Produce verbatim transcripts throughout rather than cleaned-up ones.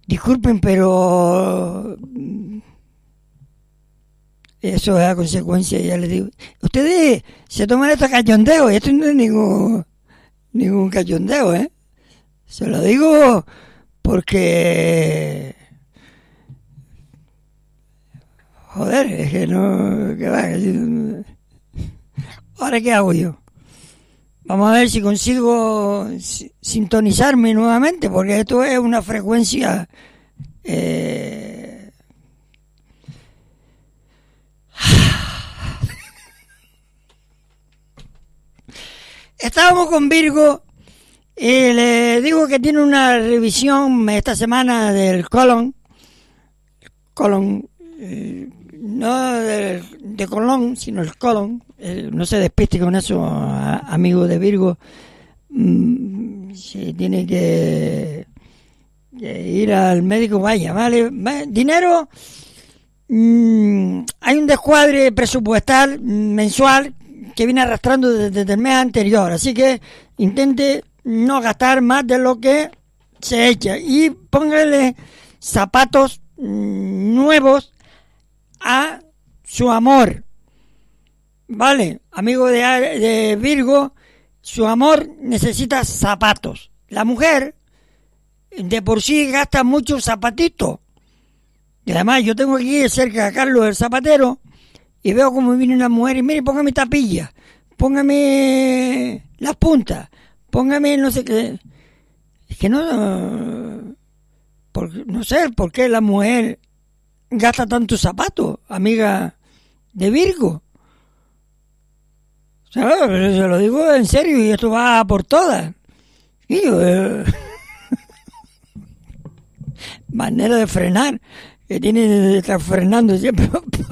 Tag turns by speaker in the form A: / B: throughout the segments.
A: Disculpen, pero eso es a consecuencia, ya les digo. Ustedes se toman estos cachondeos y esto no es ningún, ningún cachondeo, ¿eh? Se lo digo porque... Joder, es que no... ¿Qué va? ¿Ahora qué hago yo? Vamos a ver si consigo sintonizarme nuevamente, porque esto es una frecuencia... Eh... Estábamos con Virgo y le digo que tiene una revisión esta semana del colon, colon, eh, no de, de colon, sino el colon. Eh, no se despiste con eso, a, amigo de Virgo. Mm, si tiene que, que ir al médico, vaya, vale. vale. Dinero, mm, hay un descuadre presupuestal mensual que viene arrastrando desde, desde el mes anterior, así que intente no gastar más de lo que se echa y póngale zapatos mm, nuevos a su amor. Vale, amigo de, de Virgo, su amor necesita zapatos. La mujer de por sí gasta muchos zapatitos. Y además yo tengo aquí cerca a Carlos el zapatero y veo como viene una mujer y mire, póngame tapilla, póngame las puntas, póngame no sé qué. Es que no, por, no sé por qué la mujer gasta tantos zapatos, amiga de Virgo. ¿Sabes? Pero se lo digo en serio y esto va por todas. Y yo, eh, manera de frenar, que tiene de estar frenando siempre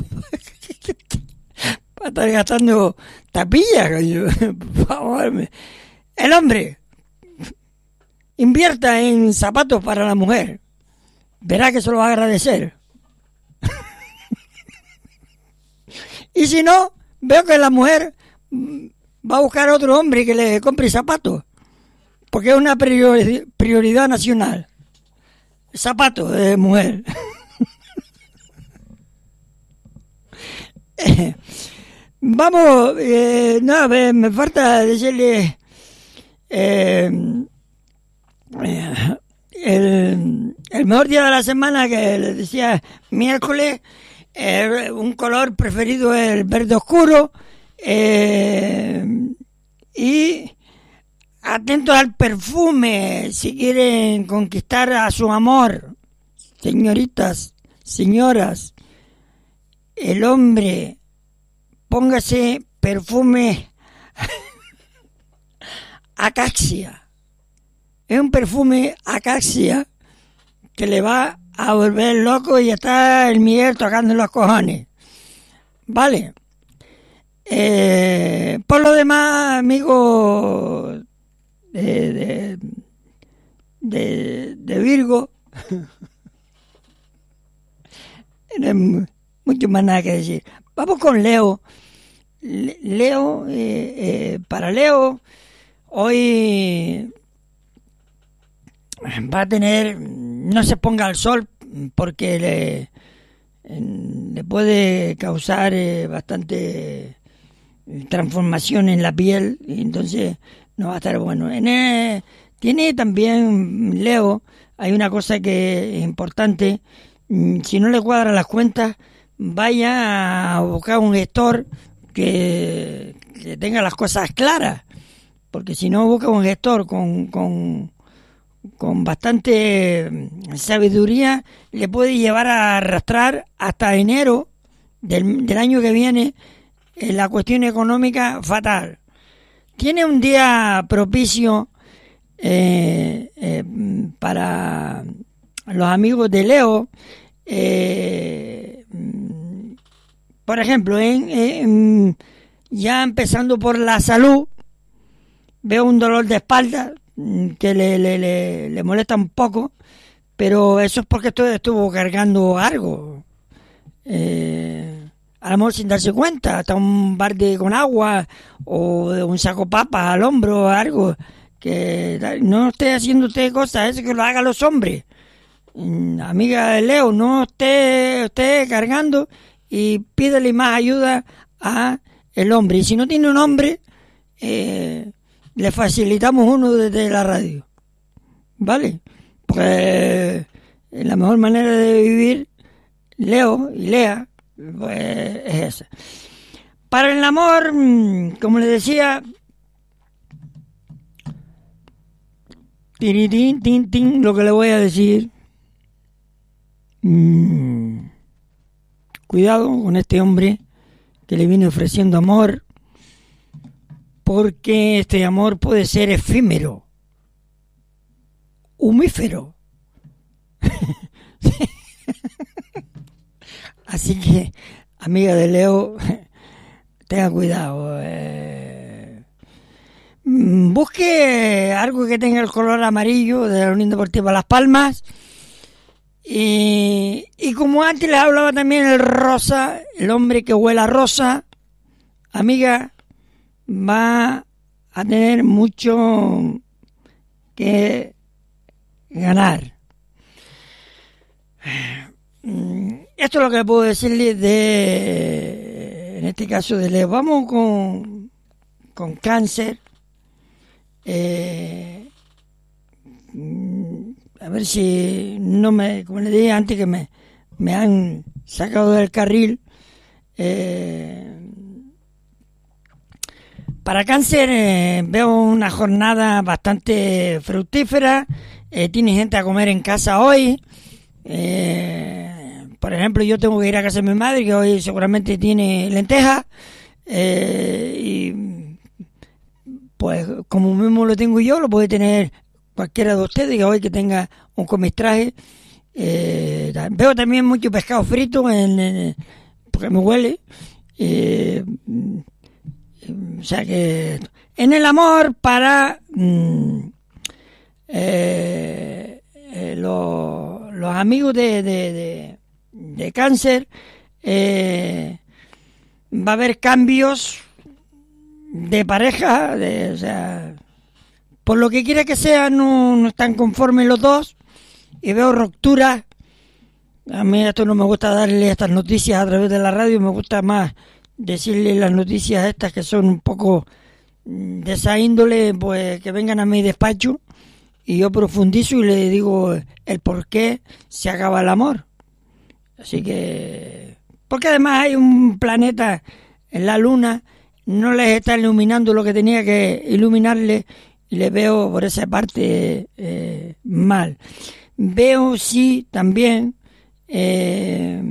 A: para estar gastando tapillas. Por favor. El hombre invierta en zapatos para la mujer, verá que se lo va a agradecer. Y si no, veo que la mujer va a buscar a otro hombre que le compre zapatos, porque es una priori- prioridad nacional. Zapatos de mujer. eh, vamos, eh, no, me falta decirle eh, eh, el, el mejor día de la semana, que les decía miércoles, eh, un color preferido es el verde oscuro. Eh, y atentos al perfume si quieren conquistar a su amor, señoritas, señoras. El hombre, póngase perfume acaxia. Es un perfume acaxia que le va a volver loco y está el Miguel tocando los cojones. Vale. Eh, por lo demás, amigo de, de, de, de Virgo, no hay mucho más nada que decir. Vamos con Leo. Leo, eh, eh, para Leo, hoy va a tener, no se ponga al sol porque le, le puede causar eh, bastante transformación en la piel y entonces no va a estar bueno. En el, tiene también Leo, hay una cosa que es importante, si no le cuadran las cuentas, vaya a buscar un gestor que, que tenga las cosas claras, porque si no busca un gestor con, con, con bastante sabiduría, le puede llevar a arrastrar hasta enero del, del año que viene en la cuestión económica fatal. Tiene un día propicio eh, eh, para los amigos de Leo, eh, por ejemplo, en, en, ya empezando por la salud, veo un dolor de espalda que le, le, le, le molesta un poco, pero eso es porque estuvo, estuvo cargando algo. Eh, a lo mejor sin darse cuenta, hasta un balde con agua o un saco papas al hombro o algo, que no esté haciendo usted cosas, eso que lo hagan los hombres. amiga de Leo, no esté, esté cargando y pídele más ayuda a el hombre. Y si no tiene un hombre, eh, le facilitamos uno desde la radio. ¿Vale? Pues la mejor manera de vivir, Leo y Lea, pues es esa. Para el amor, como les decía, tiritín, tin, tin, lo que le voy a decir. Mm, cuidado con este hombre que le viene ofreciendo amor, porque este amor puede ser efímero, humífero. Así que, amiga de Leo, tenga cuidado. Eh, busque algo que tenga el color amarillo de la Unión Deportiva Las Palmas. Y, y como antes les hablaba también el rosa, el hombre que huela rosa, amiga, va a tener mucho que ganar. Esto es lo que puedo decirles de, en este caso de Leo. Vamos con, con cáncer. Eh, a ver si no me, como les dije antes, que me, me han sacado del carril. Eh, para cáncer eh, veo una jornada bastante fructífera. Eh, tiene gente a comer en casa hoy. Eh, por ejemplo, yo tengo que ir a casa de mi madre, que hoy seguramente tiene lentejas. Eh, y pues como mismo lo tengo yo, lo puede tener cualquiera de ustedes, que hoy que tenga un comistraje. Eh, veo también mucho pescado frito, en, en, porque me huele. Eh, o sea que en el amor, para mm, eh, eh, los, los amigos de, de, de, de cáncer, eh, va a haber cambios de pareja, de, o sea, por lo que quiera que sea, no, no están conformes los dos, y veo rupturas. A mí esto no me gusta darle estas noticias a través de la radio, me gusta más decirle las noticias estas que son un poco de esa índole, pues que vengan a mi despacho y yo profundizo y le digo el por qué se acaba el amor. Así que, porque además hay un planeta en la luna, no les está iluminando lo que tenía que iluminarle, y le veo por esa parte eh, mal. Veo sí también eh,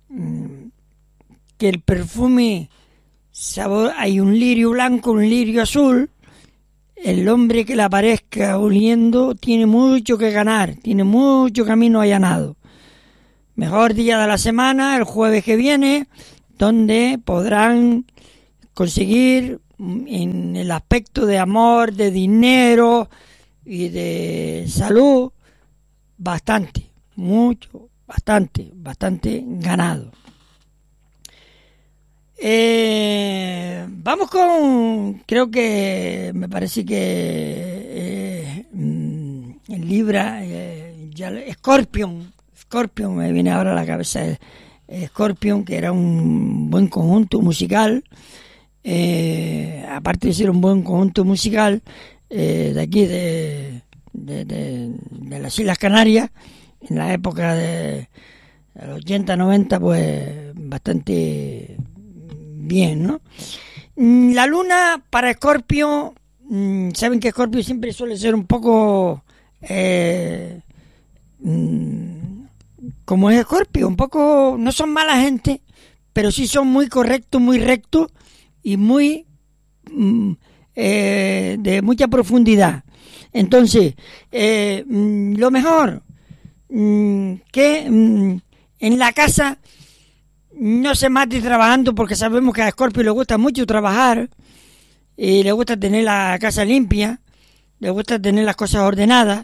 A: que el perfume sabor, hay un lirio blanco, un lirio azul. El hombre que le aparezca oliendo tiene mucho que ganar, tiene mucho camino allanado. Mejor día de la semana, el jueves que viene, donde podrán conseguir en el aspecto de amor, de dinero y de salud bastante, mucho, bastante, bastante ganado. Eh, vamos con, creo que me parece que eh, en Libra, eh, ya, Scorpion, Scorpion me viene ahora a la cabeza, eh, Scorpion, que era un buen conjunto musical, eh, aparte de ser un buen conjunto musical, eh, de aquí de, de, de, de las Islas Canarias, en la época de los ochenta, noventa, pues bastante bien, ¿no? La luna para Escorpio, saben que Escorpio siempre suele ser un poco eh, como es Escorpio, un poco, no son mala gente, pero sí son muy correctos, muy rectos y muy eh, de mucha profundidad. Entonces, eh, lo mejor que en la casa no se mate trabajando, porque sabemos que a Scorpio le gusta mucho trabajar y le gusta tener la casa limpia, le gusta tener las cosas ordenadas,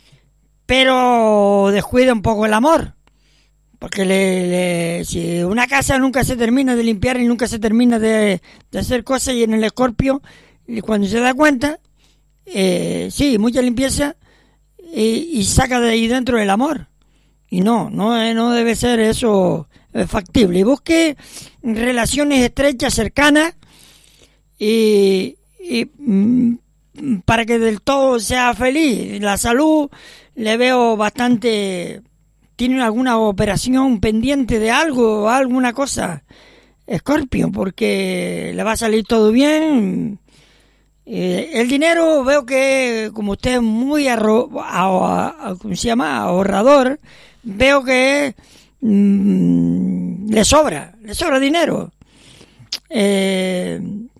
A: pero descuida un poco el amor, porque le, le, si una casa nunca se termina de limpiar y nunca se termina de, de hacer cosas, y en el Scorpio, cuando se da cuenta, eh, sí, mucha limpieza, y, y saca de ahí dentro el amor. y no, no, no debe ser eso factible. Busque relaciones estrechas, cercanas, y, y mm, para que del todo sea feliz. La salud le veo bastante... ¿Tiene alguna operación pendiente de algo o alguna cosa, Escorpio? Porque le va a salir todo bien. Eh, el dinero, veo que como usted es muy arro, a, a, ¿cómo se llama? ahorrador, veo que mmm, le sobra, le sobra dinero. Eh,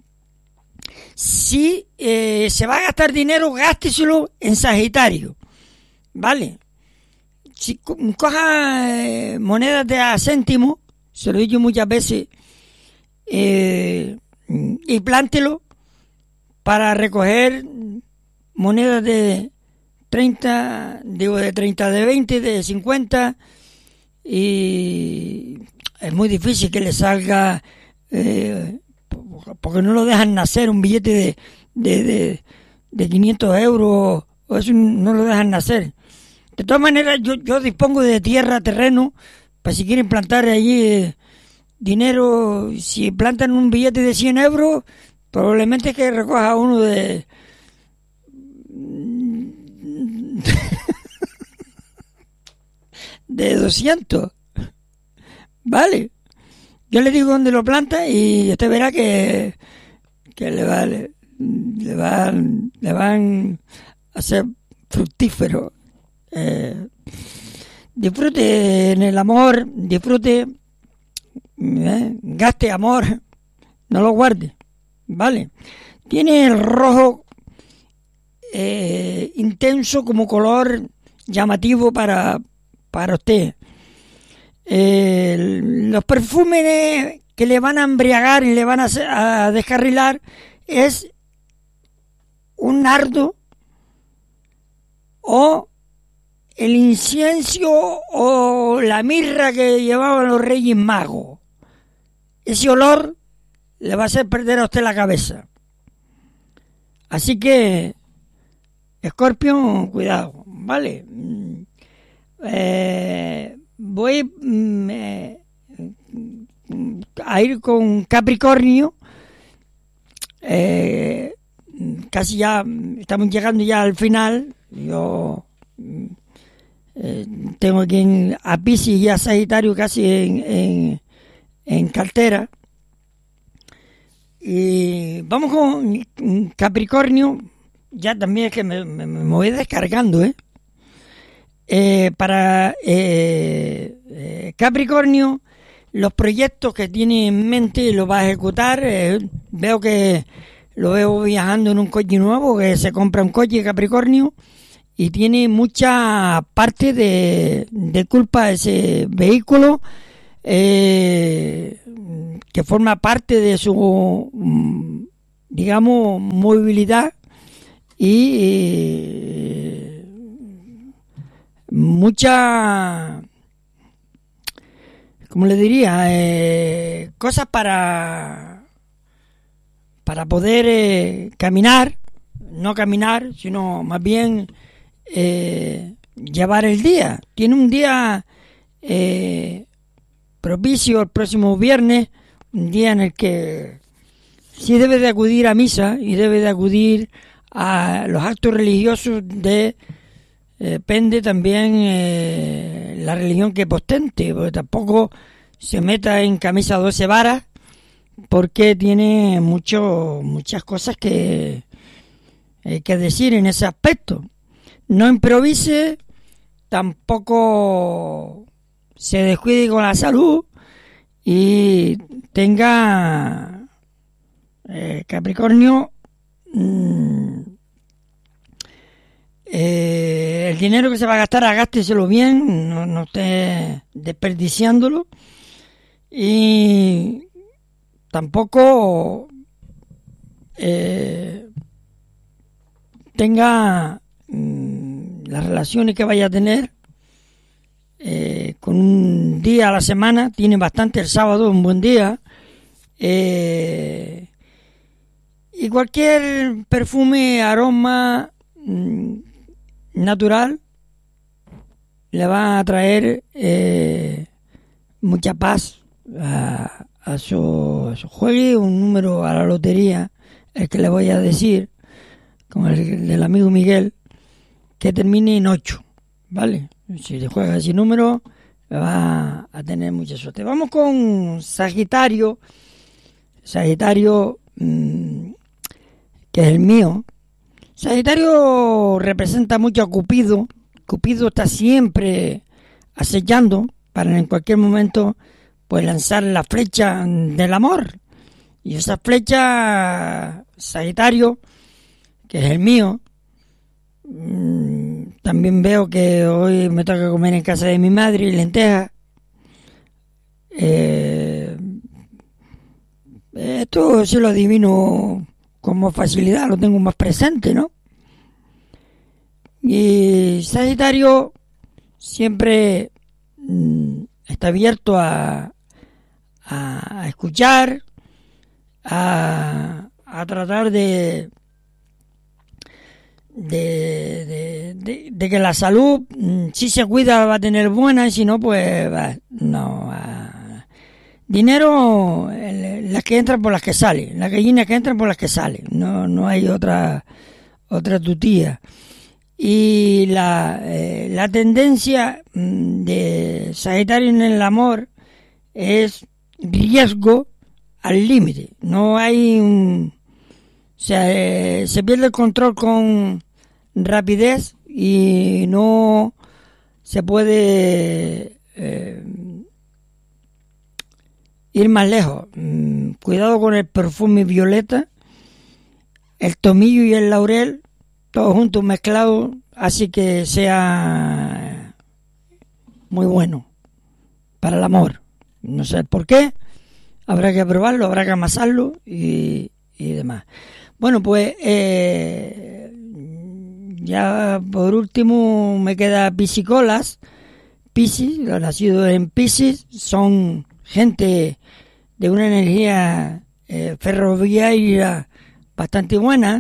A: si eh, se va a gastar dinero, gásteselo en Sagitario, ¿vale? Si co coja eh, monedas de a céntimo, se lo he dicho muchas veces, eh, y plántelo para recoger monedas de treinta, digo de treinta, de veinte, de cincuenta, y es muy difícil que le salga, eh, porque no lo dejan nacer un billete de, de, de, de quinientos euros, o eso no lo dejan nacer. De todas maneras, yo, yo dispongo de tierra, terreno, para si quieren plantar allí eh, dinero. Si plantan un billete de cien euros, probablemente que recoja uno de... de doscientos. Vale. Yo le digo dónde lo planta y usted verá que, que le, va, le, le, van, le van a ser fructífero. Eh, disfrute en el amor, disfrute, eh, gaste amor, no lo guarde, ¿vale? Tiene el rojo eh, intenso como color llamativo para, para usted. Eh, los perfumes que le van a embriagar y le van a, a descarrilar es un nardo o el incienso o la mirra que llevaban los Reyes Magos. Ese olor le va a hacer perder a usted la cabeza. Así que, Escorpio, cuidado, ¿vale? Eh, voy eh, a ir con Capricornio. Eh, casi ya estamos llegando ya al final. Yo... Eh, tengo aquí en, a Piscis y a Sagitario casi en, en, en cartera. Y vamos con Capricornio. Ya también es que me, me, me voy descargando, ¿eh? Eh, para eh, eh, Capricornio, los proyectos que tiene en mente los va a ejecutar. Eh, veo que lo veo viajando en un coche nuevo, que se compra un coche Capricornio. Y tiene mucha parte de, de culpa ese vehículo, eh, que forma parte de su, digamos, movilidad y eh, mucha, ¿cómo le diría? Eh, cosas para, para poder eh, caminar, no caminar, sino más bien... Eh, llevar el día. Tiene un día eh, propicio el próximo viernes, un día en el que sí debe de acudir a misa y debe de acudir a los actos religiosos de, eh, depende también eh, la religión que postente, porque tampoco se meta en camisa doce varas, porque tiene mucho, muchas cosas que hay que decir en ese aspecto. No improvise, tampoco se descuide con la salud y tenga eh, Capricornio mmm, eh, el dinero que se va a gastar, gásteselo bien, no, no esté desperdiciándolo, y tampoco eh, tenga las relaciones que vaya a tener eh, con un día a la semana. Tiene bastante el sábado, un buen día, eh, y cualquier perfume, aroma mmm, natural le va a traer eh, mucha paz a, a, su, a su juegue un número a la lotería, el que le voy a decir, como el del amigo Miguel, que termine en ocho, ¿vale? Si le juega ese número, va a tener mucha suerte. Vamos con Sagitario. Sagitario, mmm, que es el mío. Sagitario representa mucho a Cupido. Cupido está siempre acechando para en cualquier momento pues lanzar la flecha del amor. Y esa flecha, Sagitario, que es el mío, mmm, también veo que hoy me toca comer en casa de mi madre lentejas. Eh, esto sí lo adivino con más facilidad, lo tengo más presente, ¿no? Y Sagitario siempre mmm, está abierto a, a, a escuchar, a, a tratar de de, de, de de que la salud, mmm, si se cuida va a tener buena, y si no, pues va, no. Uh, dinero, eh, las que entran por las que salen, las gallinas que entran por las que salen, no, no hay otra, otra tutía. Y la, eh, la tendencia de Sagitario en el amor es riesgo al límite. No hay un... O sea, eh, se pierde el control con rapidez y no se puede eh, ir más lejos. Mm, cuidado con el perfume violeta, el tomillo y el laurel, todos juntos mezclados, así que sea muy bueno para el amor. No sé por qué, habrá que probarlo, habrá que amasarlo y, y demás. Bueno, pues eh, ya por último me queda Piscicolas. Piscis, los nacidos en Piscis, son gente de una energía eh, ferroviaria bastante buena.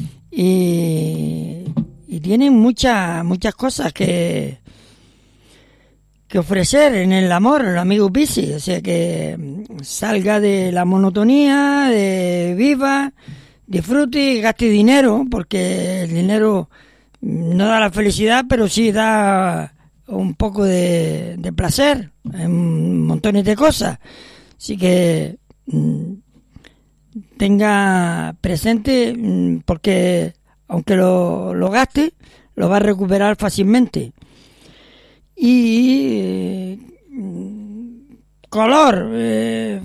A: Y, y tienen muchas muchas cosas que que ofrecer en el amor, el amigo Piscis, o sea que salga de la monotonía, de viva, disfrute y gaste dinero, porque el dinero no da la felicidad, pero sí da un poco de, de placer en montones de cosas, así que tenga presente, porque aunque lo, lo gaste, lo va a recuperar fácilmente. Y eh, color, eh,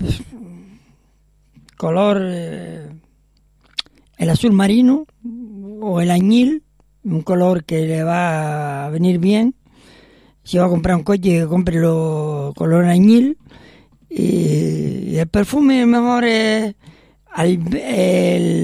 A: color, eh, el azul marino o el añil, un color que le va a venir bien. Si va a comprar un coche, cómprelo color añil. Y el perfume mejor es al, el